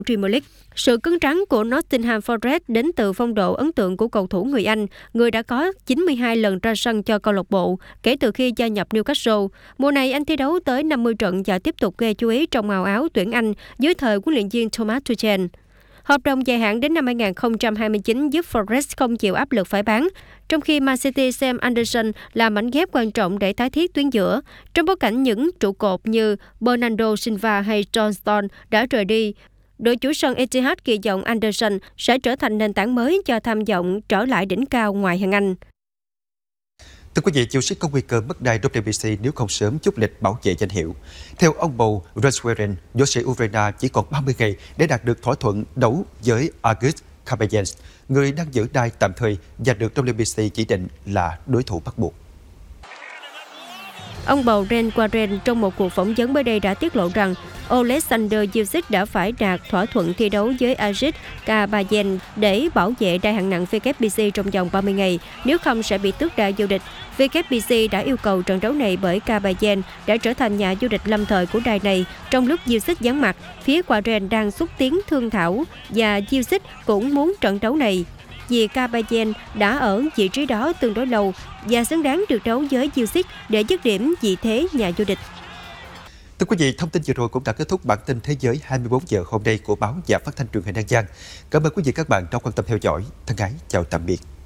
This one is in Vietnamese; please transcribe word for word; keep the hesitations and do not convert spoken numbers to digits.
Premier League. Sự cứng rắn của Nottingham Forest đến từ phong độ ấn tượng của cầu thủ người Anh, người đã có chín mươi hai lần ra sân cho câu lạc bộ kể từ khi gia nhập Newcastle. Mùa này anh thi đấu tới năm mươi trận và tiếp tục gây chú ý trong màu áo tuyển Anh dưới thời huấn luyện viên Thomas Tuchel. Hợp đồng dài hạn đến năm hai nghìn không trăm hai mươi chín giúp Forest không chịu áp lực phải bán, trong khi Man City xem Anderson là mảnh ghép quan trọng để tái thiết tuyến giữa. Trong bối cảnh những trụ cột như Bernardo Silva hay John Stones đã rời đi, đội chủ sân Etihad kỳ vọng Anderson sẽ trở thành nền tảng mới cho tham vọng trở lại đỉnh cao ngoại hạng Anh. Thưa quý vị, Chelsea có nguy cơ mất đai W B C nếu không sớm chốt lịch bảo vệ danh hiệu. Theo ông bầu Rensweren, võ sĩ Ukraine chỉ còn ba mươi ngày để đạt được thỏa thuận đấu với August Karbayevs, người đang giữ đai tạm thời và được W B C chỉ định là đối thủ bắt buộc. Ông bầu Rensweren trong một cuộc phỏng vấn mới đây đã tiết lộ rằng Oleksandr Usyk đã phải đạt thỏa thuận thi đấu với August Karbayevs để bảo vệ đai hạng nặng W B C trong vòng ba mươi ngày, nếu không sẽ bị tước đai vô địch. W B C đã yêu cầu trận đấu này bởi Karbayevs đã trở thành nhà vô địch lâm thời của đai này trong lúc Usyk vắng mặt. Phía Warren đang xúc tiến thương thảo và Usyk cũng muốn trận đấu này, vì Karbayevs đã ở vị trí đó tương đối lâu và xứng đáng được đấu với Usyk để dứt điểm vị thế nhà vô địch. Thưa quý vị, thông tin vừa rồi cũng đã kết thúc bản tin Thế giới hai mươi bốn giờ hôm nay của báo và phát thanh truyền hình An Giang. Cảm ơn quý vị các bạn đã quan tâm theo dõi. Thân ái, chào tạm biệt.